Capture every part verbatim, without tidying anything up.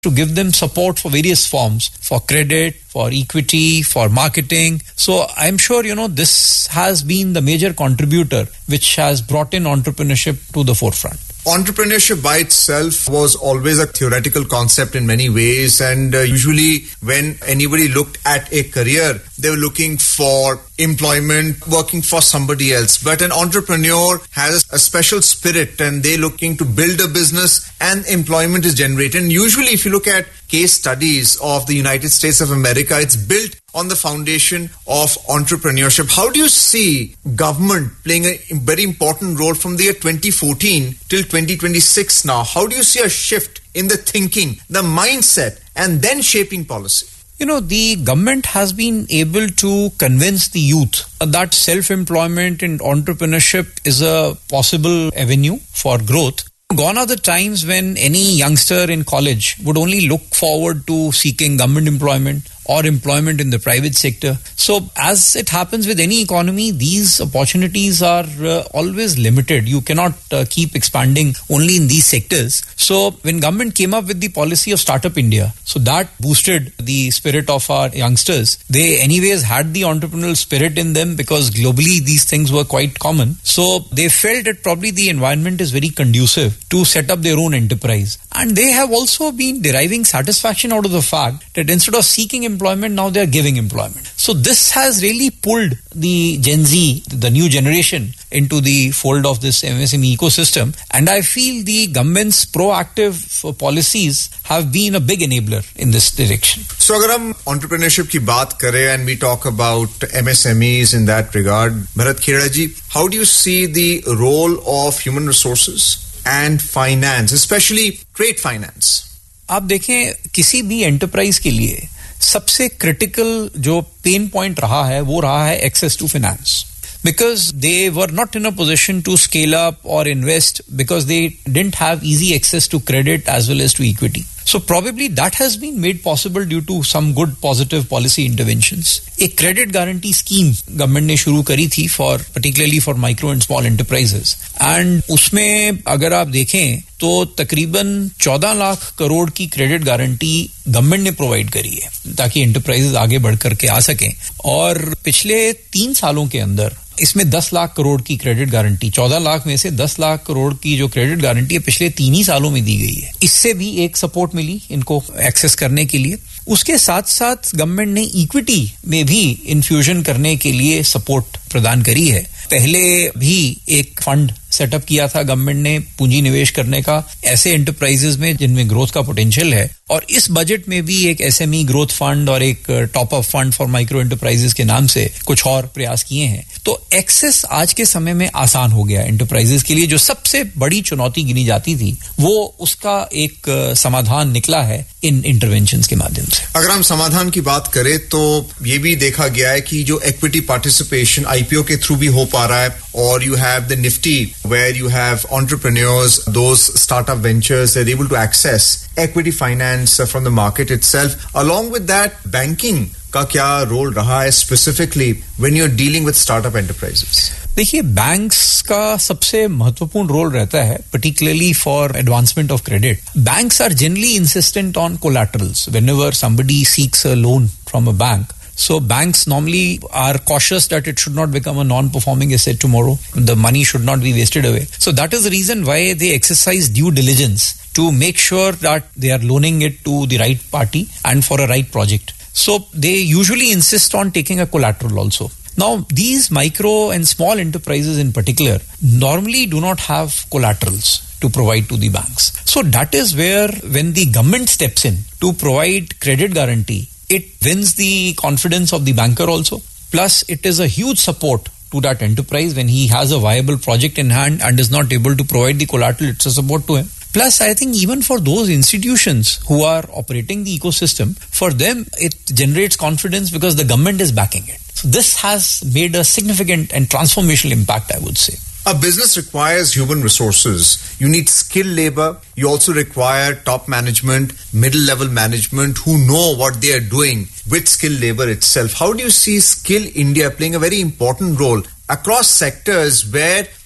to give them support for various forms, for credit, for equity, for marketing. So I'm sure, you know, this has been the major contributor which has brought in entrepreneurship to the forefront. Entrepreneurship by itself was always a theoretical concept in many ways, and uh, usually when anybody looked at a career, they were looking for employment, working for somebody else. But an entrepreneur has a special spirit and they're looking to build a business and employment is generated. And usually if you look at case studies of the United States of America, it's built on the foundation of entrepreneurship. How do you see government playing a very important role from the year twenty fourteen till twenty twenty-six now? How do you see a shift in the thinking, the mindset, and then shaping policy? You know, the government has been able to convince the youth that self-employment and entrepreneurship is a possible avenue for growth. Gone are the times when any youngster in college would only look forward to seeking government employment or employment in the private sector. So as it happens with any economy, these opportunities are uh, always limited. You cannot uh, keep expanding only in these sectors. So when government came up with the policy of Startup India, so that boosted the spirit of our youngsters. They anyways had the entrepreneurial spirit in them because globally these things were quite common. So they felt that probably the environment is very conducive to set up their own enterprise. And they have also been deriving satisfaction out of the fact that instead of seeking employment, now they are giving employment. So this has really pulled the Gen Z, the new generation, into the fold of this M S M E ecosystem. And I feel the government's proactive policies have been a big enabler in this direction. So agar hum entrepreneurship ki baat kare and we talk about M S M Es in that regard, Bharat Kheda ji, how do you see the role of human resources and finance, especially trade finance? आप देखें किसी भी enterprise के लिए सबसे critical जो pain point रहा है वो रहा है access to finance because they were not in a position to scale up or invest because they didn't have easy access to credit as well as to equity. So probably that has been made possible due to some good positive policy interventions. A credit guarantee scheme government ने शुरू करी थी for particularly for micro and small enterprises. And उसमें अगर आप देखें तो तकरीबन चौदह लाख करोड़ की क्रेडिट गारंटी गवर्नमेंट ने प्रोवाइड करी है ताकि एंटरप्राइजेस आगे बढ़ करके आ सकें. और पिछले तीन सालों के अंदर इसमें दस लाख करोड़ की क्रेडिट गारंटी, चौदह लाख में से दस लाख करोड़ की जो क्रेडिट गारंटी है पिछले तीन ही सालों में दी गई है. इससे भी एक सपोर्ट मिली इनको एक्सेस करने के लिए. उसके साथ साथ गवर्नमेंट ने इक्विटी में भी इन्फ्यूजन करने के लिए सपोर्ट प्रदान करी है. पहले भी एक फंड सेटअप किया था गवर्नमेंट ने पूंजी निवेश करने का ऐसे एंटरप्राइजेस में जिनमें ग्रोथ का पोटेंशियल है. और इस बजट में भी एक एसएमई ग्रोथ फंड और एक top up fund for micro enterprises के नाम से कुछ और प्रयास किए हैं. तो एक्सेस आज के समय में आसान हो गया एंटरप्राइजेस के लिए. जो सबसे बड़ी चुनौती गिनी जाती थी वो उसका एक समाधान निकला है इन इंटरवेंशंस के माध्यम से. अगर हम समाधान की बात करें तो ये भी देखा गया है कि जो इक्विटी पार्टिसिपेशन आईपीओ के थ्रू भी हो पा रहा है. और you have the Nifty where you have entrepreneurs, those startup ventures, they're able to access equity finance from the market itself. Along with that, banking का क्या रोल रहा है specifically when you're dealing with startup enterprises? देखिए banks का सबसे महत्वपूर्ण role रहता है particularly for advancement of credit. Banks are generally insistent on collaterals whenever somebody seeks a loan from a bank. So banks normally are cautious that it should not become a non-performing asset tomorrow. The money should not be wasted away. So that is the reason why they exercise due diligence to make sure that they are loaning it to the right party and for a right project. So they usually insist on taking a collateral also. Now, these micro and small enterprises in particular normally do not have collaterals to provide to the banks. So that is where when the government steps in to provide credit guarantee, it wins the confidence of the banker also. Plus, it is a huge support to that enterprise when he has a viable project in hand and is not able to provide the collateral. It's a support to him. Plus, I think even for those institutions who are operating the ecosystem, for them, it generates confidence because the government is backing it. So this has made a significant and transformational impact, I would say. A business requires human resources. You need skilled labor. You also require top management, middle level management who know what they are doing with skilled labor itself. How do you see Skill India playing a very important role across sectors where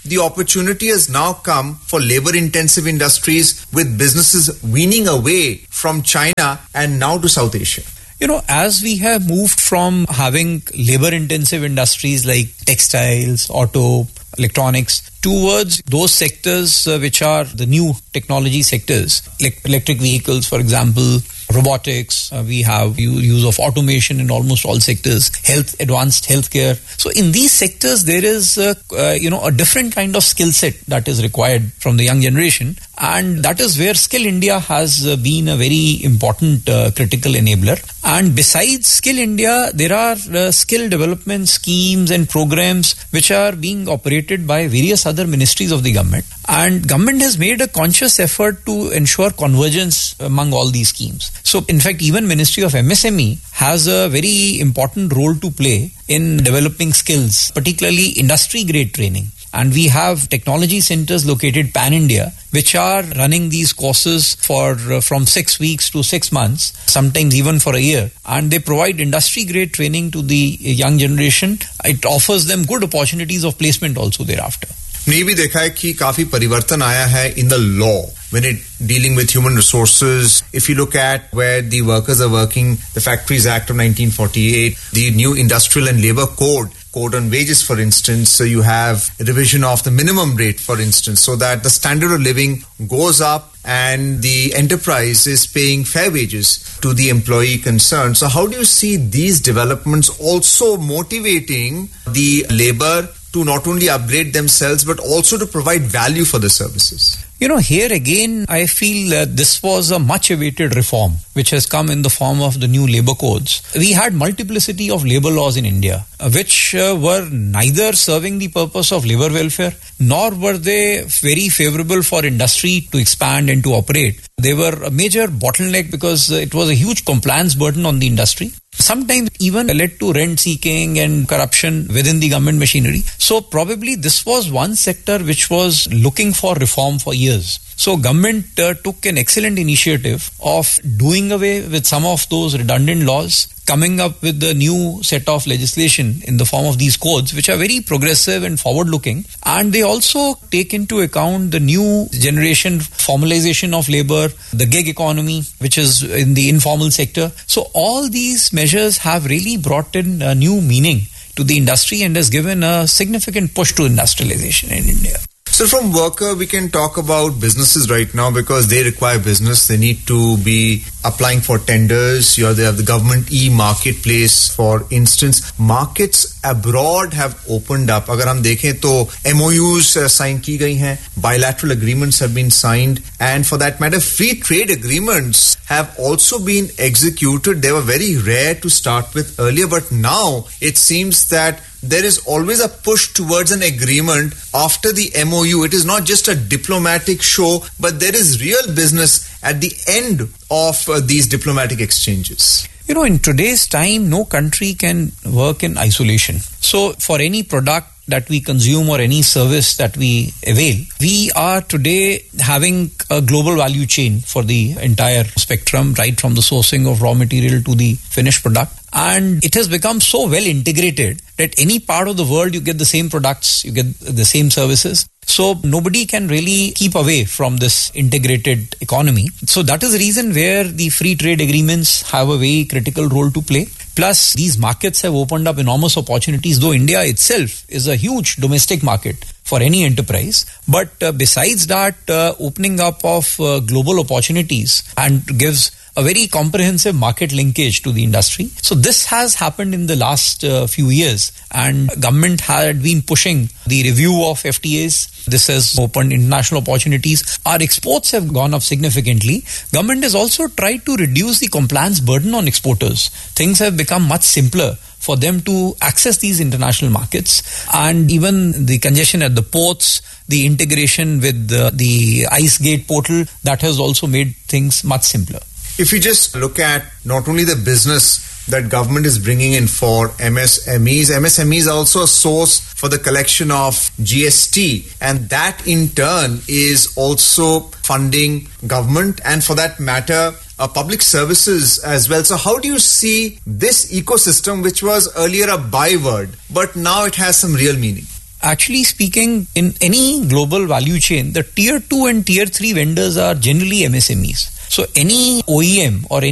the opportunity has now come for labor-intensive industries with businesses weaning away from China and now to South Asia? You know, as we have moved from having labor-intensive industries like textiles, auto, electronics, towards those sectors uh, which are the new technology sectors, like electric vehicles, for example, robotics, uh, we have use of automation in almost all sectors, health, advanced healthcare. So in these sectors, there is, uh, uh, you know, a different kind of skill set that is required from the young generation. And that is where Skill India has uh, been a very important uh, critical enabler. And besides Skill India, there are uh, skill development schemes and programs which are being operated by various other ministries of the government. And government has made a conscious effort to ensure convergence among all these schemes. So in fact, even Ministry of M S M E has a very important role to play in developing skills, particularly industry-grade training. And we have technology centers located pan-India, which are running these courses for uh, from six weeks to six months, sometimes even for a year. And they provide industry-grade training to the young generation. It offers them good opportunities of placement also thereafter. हमने भी देखा है कि काफी परिवर्तन आया है in the law when it dealing with human resources. If you look at where the workers are working, the Factories Act of nineteen forty-eight, the new Industrial and Labour Code, Code on Wages, for instance, so you have a revision of the minimum rate, for instance, so that the standard of living goes up and the enterprise is paying fair wages to the employee concerned. So how do you see these developments also motivating the labor to not only upgrade themselves but also to provide value for the services? You know, here again, I feel that this was a much awaited reform which has come in the form of the new labor codes. We had multiplicity of labor laws in India, which uh, were neither serving the purpose of labor welfare, nor were they very favorable for industry to expand and to operate. They were a major bottleneck because it was a huge compliance burden on the industry. Sometimes even led to rent seeking and corruption within the government machinery. So probably this was one sector which was looking for reform for years. So government uh, took an excellent initiative of doing away with some of those redundant laws, coming up with the new set of legislation in the form of these codes, which are very progressive and forward-looking. And they also take into account the new generation formalization of labor, the gig economy, which is in the informal sector. So all these measures have really brought in a new meaning to the industry and has given a significant push to industrialization in India. So from worker, we can talk about businesses right now because they require business. They need to be applying for tenders. You know, they have the government e-marketplace, for instance. Markets abroad have opened up. Agar hum dekhen to M O Us uh, sign ki gayi hain, bilateral agreements have been signed, and for that matter, free trade agreements have also been executed. They were very rare to start with earlier, but now it seems that there is always a push towards an agreement after the M O U. It is not just a diplomatic show, but there is real business at the end of uh, these diplomatic exchanges. You know, in today's time, no country can work in isolation. So for any product that we consume or any service that we avail, we are today having a global value chain for the entire spectrum, right from the sourcing of raw material to the finished product. And it has become so well integrated that any part of the world you get the same products, you get the same services. So nobody can really keep away from this integrated economy. So that is the reason where the free trade agreements have a very critical role to play. Plus, these markets have opened up enormous opportunities, though India itself is a huge domestic market for any enterprise. But uh, besides that, uh, opening up of uh, global opportunities and gives a very comprehensive market linkage to the industry. So this has happened in the last uh, few years, and government had been pushing the review of F T As. This has opened international opportunities. Our exports have gone up significantly. Government has also tried to reduce the compliance burden on exporters. Things have become much simpler for them to access these international markets, and even the congestion at the ports, the integration with the, the ICE Gate portal, that has also made things much simpler. If you just look at not only the business that government is bringing in for M S M Es, M S M Es are also a source for the collection of G S T, and that in turn is also funding government and, for that matter, uh, public services as well. So how do you see this ecosystem, which was earlier a byword, but now it has some real meaning? actually speaking, in any global value chain, the tier two and tier three vendors are generally M S M Es. So any O E M or